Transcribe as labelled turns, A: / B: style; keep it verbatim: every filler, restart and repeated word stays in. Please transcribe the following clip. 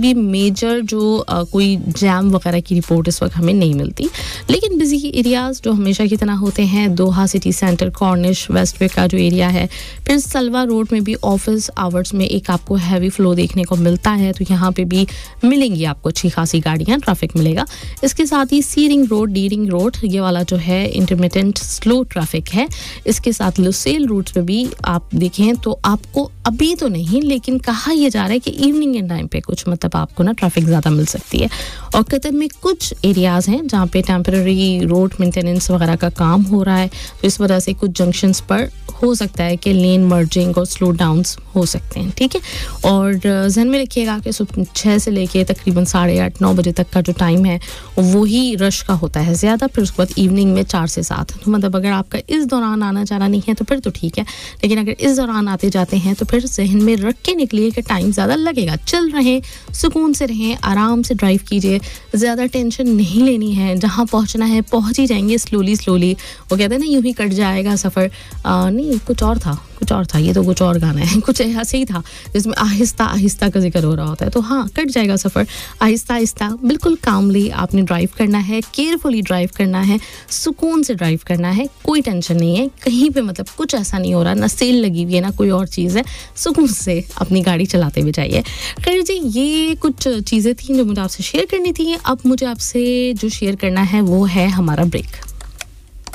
A: भी मेजर जो आ, कोई जैम वगैरह की रिपोर्ट इस वक्त हमें नहीं मिलती। लेकिन बिजी एरियाज़ जो हमेशा की तरह होते हैं, दोहा सिटी सेंटर, कॉर्निश, वेस्टवे का जो एरिया है, फिर सलवा रोड में भी ऑफिस आवर्स में एक आपको हैवी फ्लो देखने को मिलता है, तो यहाँ पे भी मिलेंगी आपको अच्छी खासी गाड़ियाँ, ट्रैफिक मिलेगा। इसके साथ ही सी ring road, D ring road, ये वाला जो है इंटरमिटेंट स्लो ट्रैफिक है। इसके साथ लुसेल रूट्स पे भी आप देखें तो आपको अभी तो नहीं, लेकिन कहा यह जा रहा है कि इवनिंग के टाइम पे कुछ मतलब आपको ना ट्रैफिक ज़्यादा मिल सकती है। और कतर में कुछ एरियाज़ हैं जहाँ पे टेम्पररी रोड मेंटेनेंस वगैरह का काम हो रहा है, तो इस वजह से कुछ जंक्शंस पर हो सकता है कि लेन मर्जिंग और स्लो डाउन्स हो सकते हैं, ठीक है। और ज़हन में रखिएगा कि सुबह छः से लेके तकरीबन साढ़े आठ नौ बजे तक का जो टाइम है वो ही रश का होता है ज़्यादा, फिर उसके बाद इवनिंग में चार से सात। तो मतलब अगर आपका इस दौरान आना जाना नहीं है तो फिर तो ठीक है, लेकिन अगर इस दौरान आते जाते हैं तो फिर जहन में रख के निकलिए कि टाइम ज़्यादा लगेगा। चल रहें, सुकून से रहें, आराम से ड्राइव कीजिए, ज़्यादा टेंशन नहीं लेनी है, जहाँ पहुँचना है पहुँच ही जाएंगे स्लोली स्लोली। वो कहते हैं ना यूं ही कट जाएगा सफ़र, नहीं कुछ और था कुछ और था ये तो कुछ और गाना है, कुछ ऐसे ही था जिसमें आहिस्ता आहिस्ता का जिक्र हो रहा होता है। तो हाँ, कट जाएगा सफ़र, आहिस्ता आहिस्ता बिल्कुल कामली आपने ड्राइव करना है, केयरफुली ड्राइव करना है, सुकून से ड्राइव करना है, कोई टेंशन नहीं है कहीं पे, मतलब कुछ ऐसा नहीं हो रहा, ना सेल लगी हुई है ना कोई और चीज़ है, सुकून से अपनी गाड़ी चलाते हुए जाइए। खैर जी, ये कुछ चीज़ें थी जो मुझे आपसे शेयर करनी थी। अब मुझे आपसे जो शेयर करना है वो है हमारा ब्रेक।